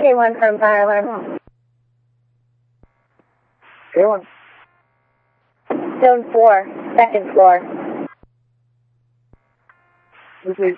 K1 from fire alarm. K1. Zone 4, second floor. This is